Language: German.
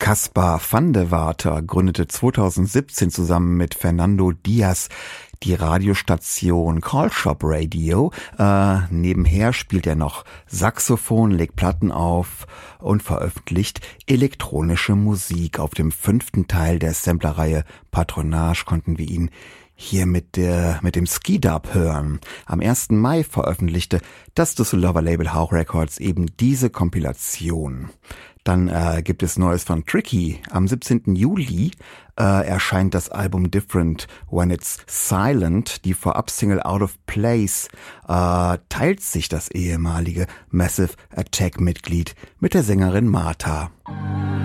Caspar van de Water gründete 2017 zusammen mit Fernando Diaz die Radiostation Call Shop Radio. Nebenher spielt er noch Saxophon, legt Platten auf und veröffentlicht elektronische Musik. Auf dem 5. Teil der Samplerreihe Patronage konnten wir ihn hier mit dem Ski-Dub hören. Am 1. Mai veröffentlichte das Düsseldorfer Label Hauch Records eben diese Kompilation. Dann gibt es Neues von Tricky. Am 17. Juli erscheint das Album Different When It's Silent. Die Vorab-Single Out of Place teilt sich das ehemalige Massive Attack-Mitglied mit der Sängerin Martha.